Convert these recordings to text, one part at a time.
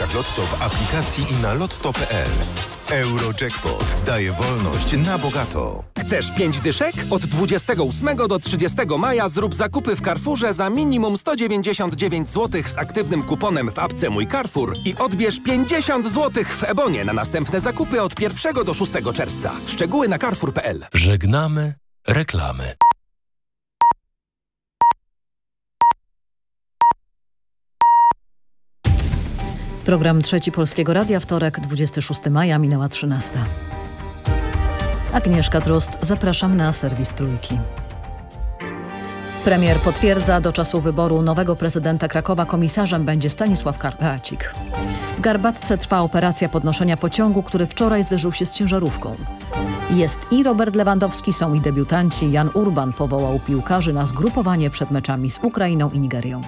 kartach Lotto w aplikacji i na lotto.pl. Eurojackpot daje wolność na bogato. Chcesz 5 dyszek? Od 28 do 30 maja zrób zakupy w Carrefourze za minimum 199 zł z aktywnym kuponem w apce Mój Carrefour i odbierz 50 zł w Ebonie na następne zakupy od 1 do 6 czerwca. Szczegóły na carrefour.pl. Żegnamy reklamy. Program Trzeci Polskiego Radia, wtorek, 26 maja, minęła 13. Agnieszka Trost, zapraszam na serwis Trójki. Premier potwierdza, do czasu wyboru nowego prezydenta Krakowa komisarzem będzie Stanisław Kracik. W Garbatce trwa operacja podnoszenia pociągu, który wczoraj zderzył się z ciężarówką. Jest i Robert Lewandowski, są i debiutanci. Jan Urban powołał piłkarzy na zgrupowanie przed meczami z Ukrainą i Nigerią.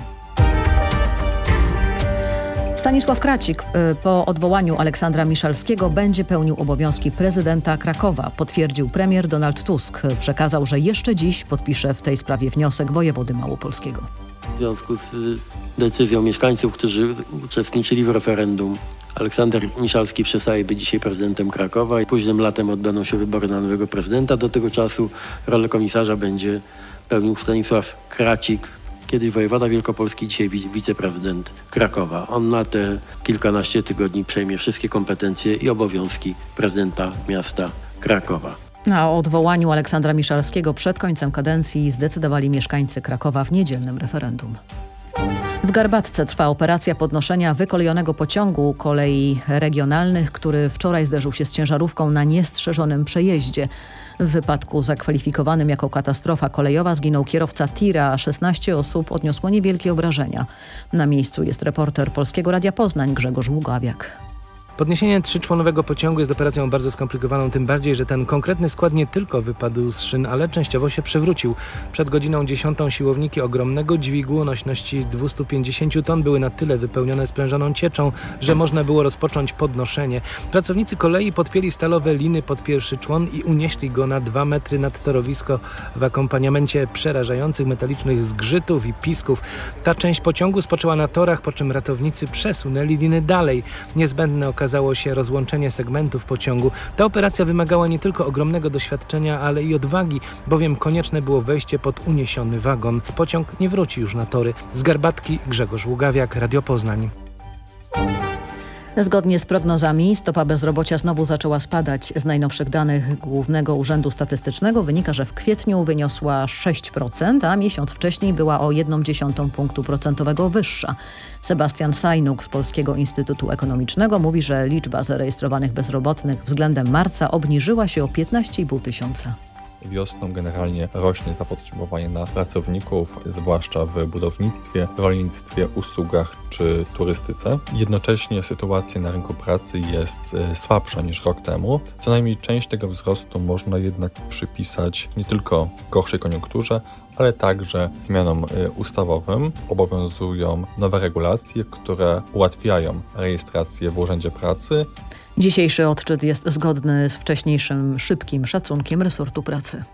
Stanisław Kracik po odwołaniu Aleksandra Miszalskiego będzie pełnił obowiązki prezydenta Krakowa, potwierdził premier Donald Tusk. Przekazał, że jeszcze dziś podpisze w tej sprawie wniosek wojewody małopolskiego. W związku z decyzją mieszkańców, którzy uczestniczyli w referendum, Aleksander Miszalski przestaje być dzisiaj prezydentem Krakowa i późnym latem odbędą się wybory na nowego prezydenta. Do tego czasu rolę komisarza będzie pełnił Stanisław Kracik, kiedyś wojewoda wielkopolski, dzisiaj wiceprezydent Krakowa. On na te kilkanaście tygodni przejmie wszystkie kompetencje i obowiązki prezydenta miasta Krakowa. A o odwołaniu Aleksandra Miszalskiego przed końcem kadencji zdecydowali mieszkańcy Krakowa w niedzielnym referendum. W Garbatce trwa operacja podnoszenia wykolejonego pociągu kolei regionalnych, który wczoraj zderzył się z ciężarówką na niestrzeżonym przejeździe. W wypadku zakwalifikowanym jako katastrofa kolejowa zginął kierowca tira, a 16 osób odniosło niewielkie obrażenia. Na miejscu jest reporter Polskiego Radia Poznań Grzegorz Ługawiak. Podniesienie trzyczłonowego pociągu jest operacją bardzo skomplikowaną, tym bardziej, że ten konkretny skład nie tylko wypadł z szyn, ale częściowo się przewrócił. Przed godziną 10 siłowniki ogromnego dźwigu o nośności 250 ton były na tyle wypełnione sprężoną cieczą, że można było rozpocząć podnoszenie. Pracownicy kolei podpięli stalowe liny pod pierwszy człon i unieśli go na 2 metry nad torowisko w akompaniamencie przerażających metalicznych zgrzytów i pisków. Ta część pociągu spoczęła na torach, po czym ratownicy przesunęli liny dalej. Niezbędne okazało się rozłączenie segmentów pociągu. Ta operacja wymagała nie tylko ogromnego doświadczenia, ale i odwagi, bowiem konieczne było wejście pod uniesiony wagon. Pociąg nie wróci już na tory. Z Garbatki Grzegorz Ługawiak, Radio Poznań. Zgodnie z prognozami stopa bezrobocia znowu zaczęła spadać. Z najnowszych danych Głównego Urzędu Statystycznego wynika, że w kwietniu wyniosła 6%, a miesiąc wcześniej była o 0,1 punktu procentowego wyższa. Sebastian Sajnuk z Polskiego Instytutu Ekonomicznego mówi, że liczba zarejestrowanych bezrobotnych względem marca obniżyła się o 15,5 tysiąca. Wiosną generalnie rośnie zapotrzebowanie na pracowników, zwłaszcza w budownictwie, rolnictwie, usługach czy turystyce. Jednocześnie sytuacja na rynku pracy jest słabsza niż rok temu. Co najmniej część tego wzrostu można jednak przypisać nie tylko gorszej koniunkturze, ale także zmianom ustawowym. Obowiązują nowe regulacje, które ułatwiają rejestrację w Urzędzie Pracy. Dzisiejszy odczyt jest zgodny z wcześniejszym szybkim szacunkiem resortu pracy.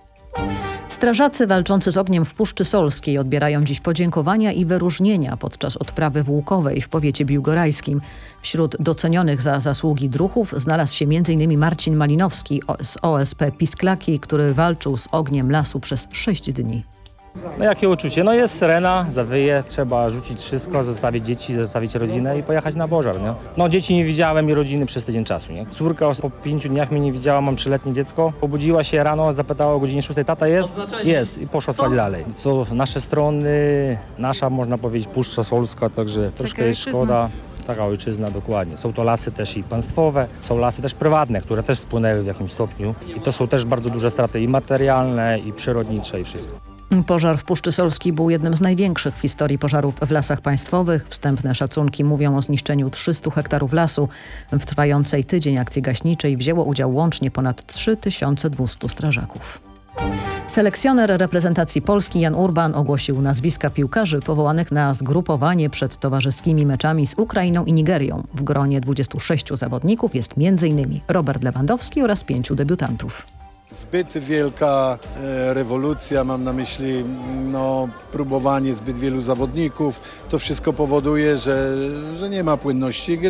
Strażacy walczący z ogniem w Puszczy Solskiej odbierają dziś podziękowania i wyróżnienia podczas odprawy w Łukowej w powiecie biłgorajskim. Wśród docenionych za zasługi druhów znalazł się m.in. Marcin Malinowski z OSP Pisklaki, który walczył z ogniem lasu przez 6 dni. No jakie uczucie? No jest syrena, zawyje, trzeba rzucić wszystko, zostawić dzieci, zostawić rodzinę i pojechać na pożar, nie? No dzieci nie widziałem i rodziny przez tydzień czasu, nie? Córka po 5 dniach mnie nie widziała, mam 3-letnie dziecko. Obudziła się rano, zapytała o godzinie 6, tata jest? Jest i poszła spać dalej. Co nasze strony, nasza można powiedzieć Puszcza Solska, także troszkę jest szkoda. Taka ojczyzna, dokładnie. Są to lasy też i państwowe, są lasy też prywatne, które też spłynęły w jakimś stopniu i to są też bardzo duże straty i materialne, i przyrodnicze, i wszystko. Pożar w Puszczy Solskiej był jednym z największych w historii pożarów w lasach państwowych. Wstępne szacunki mówią o zniszczeniu 300 hektarów lasu. W trwającej tydzień akcji gaśniczej wzięło udział łącznie ponad 3200 strażaków. Selekcjoner reprezentacji Polski Jan Urban ogłosił nazwiska piłkarzy powołanych na zgrupowanie przed towarzyskimi meczami z Ukrainą i Nigerią. W gronie 26 zawodników jest m.in. Robert Lewandowski oraz 5 debiutantów. Zbyt wielka rewolucja, mam na myśli próbowanie zbyt wielu zawodników. To wszystko powoduje, że nie ma płynności gry.